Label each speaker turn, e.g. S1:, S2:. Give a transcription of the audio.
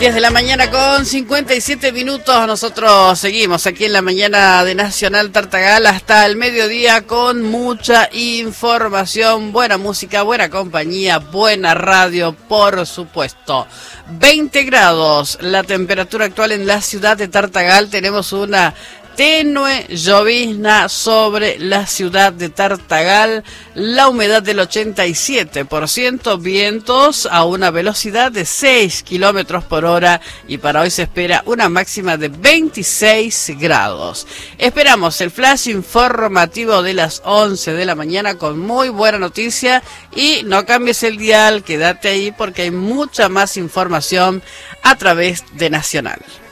S1: 10 de la mañana con 57 minutos. Nosotros seguimos aquí en la mañana de Nacional Tartagal hasta el mediodía con mucha información, buena música, buena compañía, buena radio, por supuesto. 20 grados la temperatura actual en la ciudad de Tartagal. Tenemos una tenue llovizna sobre la ciudad de Tartagal, la humedad del 87%, vientos a una velocidad de 6 kilómetros por hora y para hoy se espera una máxima de 26 grados. Esperamos el flash informativo de las 11 de la mañana con muy buena noticia y no cambies el dial, quédate ahí porque hay mucha más información a través de Nacional.